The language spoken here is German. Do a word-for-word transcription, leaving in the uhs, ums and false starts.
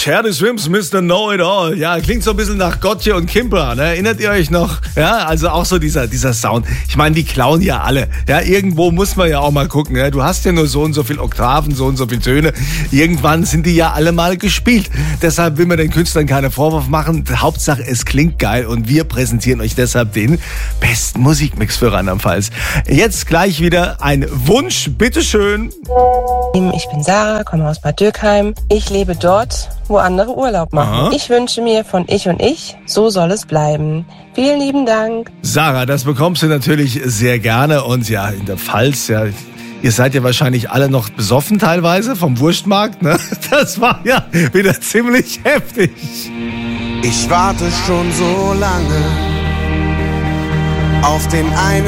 Charity Swims, Mister Know-It-All. Ja, klingt so ein bisschen nach Gotye und Kimber, ne? Erinnert ihr euch noch? Ja, also auch so dieser, dieser Sound. Ich meine, die klauen ja alle. Ja, irgendwo muss man ja auch mal gucken. Ja? Du hast ja nur so und so viel Oktaven, so und so viel Töne. Irgendwann sind die ja alle mal gespielt. Deshalb will man den Künstlern keinen Vorwurf machen. Hauptsache, es klingt geil und wir präsentieren euch deshalb den besten Musikmix für Rheinland-Pfalz. Jetzt gleich wieder ein Wunsch, bitteschön. Ich bin Sarah, komme aus Bad Dürkheim. Ich lebe dort, wo andere Urlaub machen. Aha. Ich wünsche mir von Ich und Ich, so soll es bleiben. Vielen lieben Dank. Sarah, das bekommst du natürlich sehr gerne. Und ja, in der Pfalz, ja, ihr seid ja wahrscheinlich alle noch besoffen teilweise vom Wurstmarkt, ne? Das war ja wieder ziemlich heftig. Ich warte schon so lange auf den einen